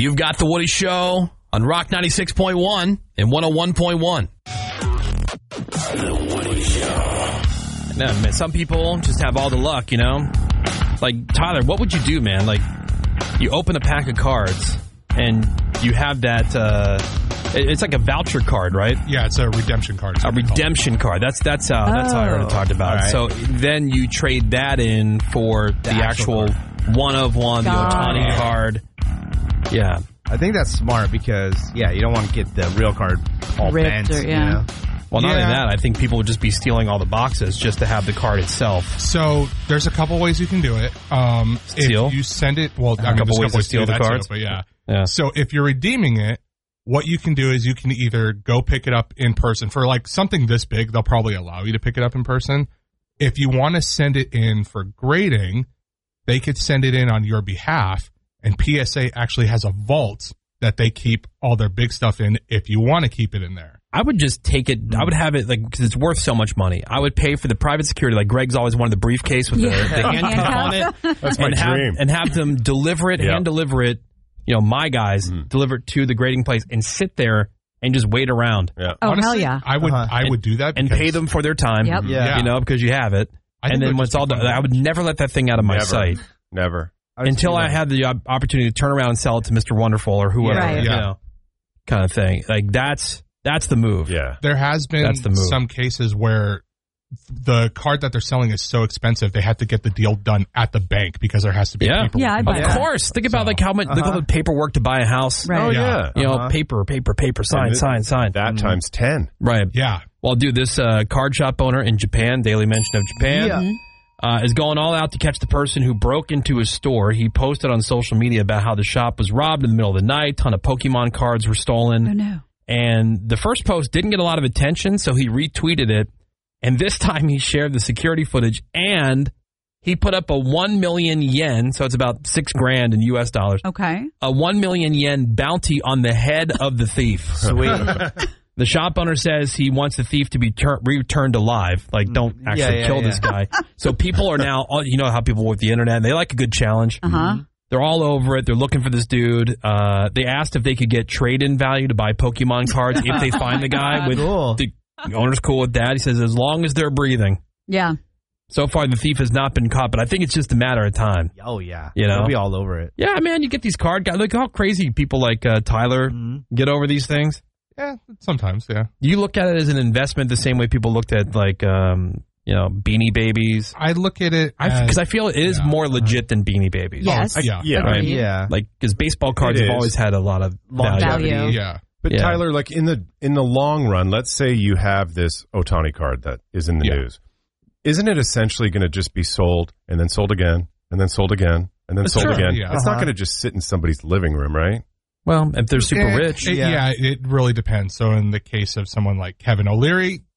You've got The Woody Show on Rock 96.1 and 101.1. The Woody Show. No, man, some people just have all the luck, you know? Like, Tyler, what would you do, man? Like, you open a pack of cards, and you have that, it's like a voucher card, right? Yeah, it's a redemption card. A redemption card. That's how I heard it talked about. Right. So then you trade that in for the actual one-of-one, the Ohtani card. Yeah. I think that's smart because, you don't want to get the real card all bent. You know? Well, not only that, I think people would just be stealing all the boxes just to have the card itself. So there's a couple ways you can do it. Steal? If you send it, well, a couple ways to steal the cards. But yeah. So if you're redeeming it, what you can do is you can either go pick it up in person. For like something this big, they'll probably allow you to pick it up in person. If you want to send it in for grading, they could send it in on your behalf. And PSA actually has a vault that they keep all their big stuff in if you want to keep it in there. I would just take it. I would have it because it's worth so much money. I would pay for the private security. Like Greg's always wanted the briefcase with the handcuff on it. That's my dream. And have them deliver it, hand deliver it. You know, my guys deliver it to the grading place and sit there and just wait around. Yeah. Oh, honestly, hell yeah. I would do that. And pay them for their time. Yep. Yeah. You know, because you have it. And then when it's all done, I would never let that thing out of my sight. Never. Until I had the opportunity to turn around and sell it to Mr. Wonderful or whoever, you know, kind of thing. Like, that's the move. Yeah. There has been some cases where the card that they're selling is so expensive they have to get the deal done at the bank because there has to be paperwork. Yeah, I bet. Of course. Think about like how much the paperwork to buy a house. Right. Oh, yeah. You know, paper, sign. That times 10. Right. Yeah. Well, dude, this card shop owner in Japan, Daily Mention of Japan, is going all out to catch the person who broke into his store. He posted on social media about how the shop was robbed in the middle of the night. A ton of Pokemon cards were stolen. Oh, no. And the first post didn't get a lot of attention, so he retweeted it. And this time he shared the security footage, and he put up a 1 million yen, so it's about $6,000 in U.S. dollars. Okay. A 1 million yen bounty on the head of the thief. Sweet. The shop owner says he wants the thief to be returned alive. Like, don't actually kill this guy. So people are now, you know how people with the internet, they like a good challenge. They're all over it. They're looking for this dude. They asked if they could get trade-in value to buy Pokemon cards if they find the guy. The owner's cool with that. He says as long as they're breathing. Yeah. So far, the thief has not been caught, but I think it's just a matter of time. Oh, yeah. You know? They'll be all over it. Yeah, man, you get these card guys. Look how crazy people like Tyler get over these things. Yeah, sometimes, yeah. You look at it as an investment the same way people looked at, like, you know, Beanie Babies. I look at it because I feel it is more legit than Beanie Babies. Yes. Right? Yeah. Like, because baseball cards have always had a lot of value. Yeah. But Tyler, like in the long run, let's say you have this Ohtani card that is in the news. Isn't it essentially going to just be sold and then sold again and then sold again and then sold again? Yeah. It's not going to just sit in somebody's living room, right? Well, if they're super rich. It really depends. So in the case of someone like Kevin O'Leary,